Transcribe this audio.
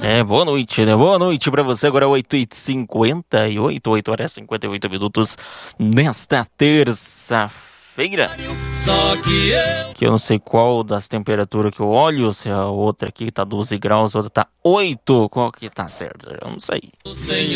Boa noite, né? Boa noite pra você. Agora é 8h58, 8 horas e 58 minutos nesta terça-feira. Que eu não sei qual das temperaturas que eu olho, se a outra aqui tá 12 graus, a outra tá 8. Qual que tá certo? Eu não sei.